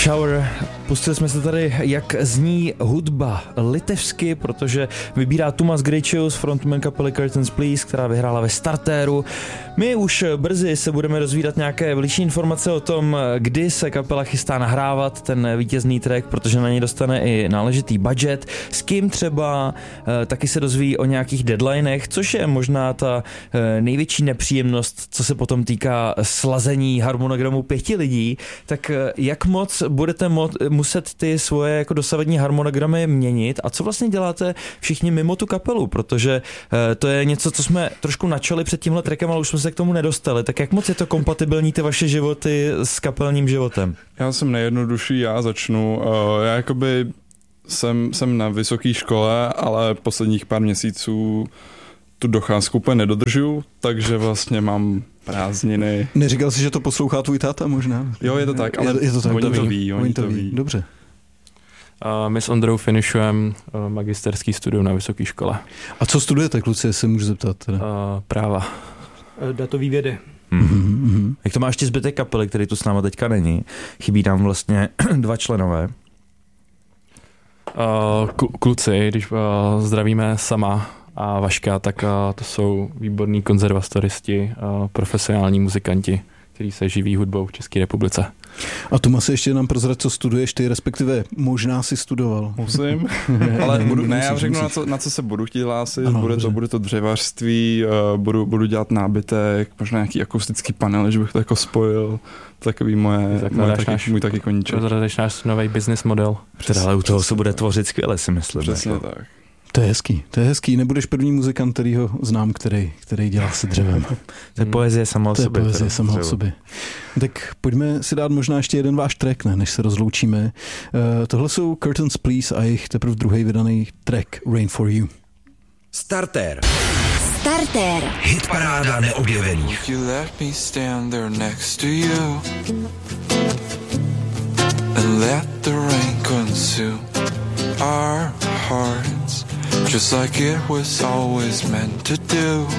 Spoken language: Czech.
Shower. Pustili jsme se tady, jak zní hudba litevsky, protože vybírá Tumas Gricius, frontman kapely Curtains Please, která vyhrála ve Startéru. My už brzy se budeme rozvídat nějaké bližší informace o tom, kdy se kapela chystá nahrávat ten vítězný track, protože na něj dostane i náležitý budget. S kým třeba taky se dozví o nějakých deadlinech, což je možná ta největší nepříjemnost, co se potom týká slazení harmonogramu 5 lidí. Tak jak moc budete muset ty svoje jako dosavadní harmonogramy měnit a co vlastně děláte všichni mimo tu kapelu, protože to je něco, co jsme trošku načali před tímhle trackem, ale už jsme se k tomu nedostali. Tak jak moc je to kompatibilní ty vaše životy s kapelním životem? Já jsem nejjednodušší, já začnu. Já jakoby jsem na vysoké škole, ale posledních pár měsíců tu docházku úplně nedodržuju, takže vlastně mám prázdniny. Neříkal jsi, že to poslouchá tvůj táta možná? Jo, je to tak, ale je to tak, oni to ví. Dobře. My s Ondrou finišujeme magisterský studium na vysoké škole. A co studujete, kluci, jestli můžu zeptat? Práva. Datový vědy. Jak to má ještě zbytek kapely, který tu s náma teďka není? Chybí nám vlastně 2 členové. Kluci, když zdravíme Sama a Vaška, tak to jsou výborní konzervatoristi, profesionální muzikanti, kteří se živí hudbou v České republice. A Tomasi, ještě nám prozrať, co studuješ ty, respektive možná si studoval. Musím, ale já řeknu, na co se budu chtít hlásit. Bude to dřevařství, budu dělat nábytek, možná nějaký akustický panel, že bych to jako spojil. Takový můj taky koníček. Prozradeš náš nový business model. Ale u toho se bude tvořit skvěle, si myslím. Přesně jako. Tak. To je hezký. Nebudeš první muzikant, kterýho znám, který dělá se dřevem. To je poezie sama o sobě. Tak pojďme si dát možná ještě jeden váš track, než se rozloučíme. Tohle jsou Curtains Please a jejich teprve druhý vydaný track Rain for You. Startér. Hitparáda neobjevených. You let me stand there next to you and let the rain consume our hearts, just like it was always meant to do.